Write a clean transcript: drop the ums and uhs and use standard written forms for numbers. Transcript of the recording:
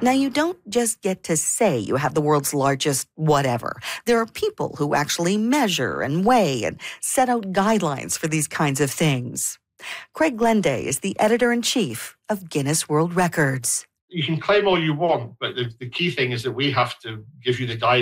Now, you don't just get to say you have the world's largest whatever. There are people who actually measure and weigh and set out guidelines for these kinds of things. Craig Glenday is the editor-in-chief of Guinness World Records. You can claim all you want, but the key thing is that we have to give you the guidance